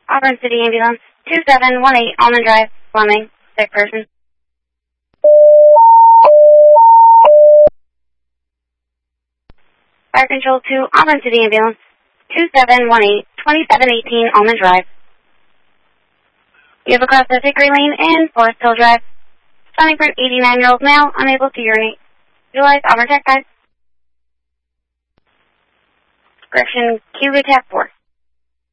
Auburn City Ambulance, 2718 Almond Drive, Fleming, sick person. Fire Control to Auburn City Ambulance, 2718 2718 Almond Drive. You have across the Hickory Lane and Forest Hill Drive. Standing for an 89-year-old male unable to urinate. Utilize Auburn Tech Guide. Description Q, Tap 4.